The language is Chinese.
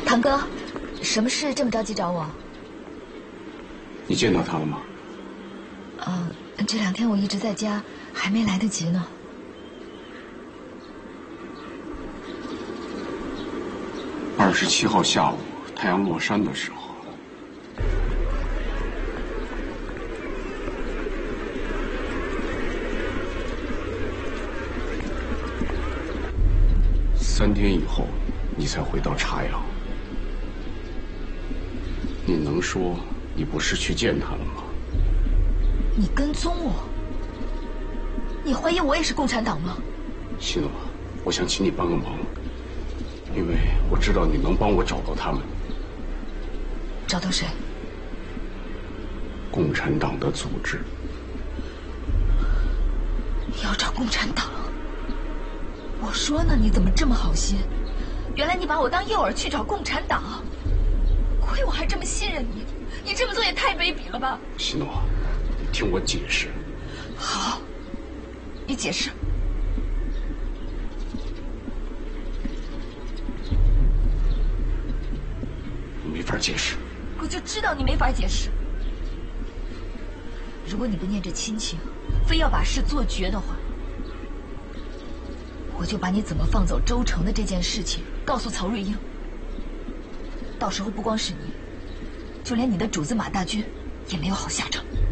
堂哥，什么事这么着急找我？ 你见到他了吗？ 这2天我一直在家，还没来得及呢。 27号下午，太阳落山的时候。3天以后，你才回到茶阳。你能说你不是去见他了吗？ 你跟踪我？你怀疑我也是共产党吗？ 希诺，我想请你帮个忙，因为我知道你能帮我找到他们。 找到谁？ 共产党的组织。 你要找共产党？我说呢，你怎么这么好心？原来你把我当诱饵去找共产党，亏我还这么信任你，你这么做也太卑鄙了吧！ 希诺，你听我解释。 好，你解释。 你没法解释。 我就知道你没法解释。如果你不念着亲情，非要把事做绝的话，我就把你怎么放走周成的这件事情告诉曹瑞英。到时候不光是你，就连你的主子马大军也没有好下场。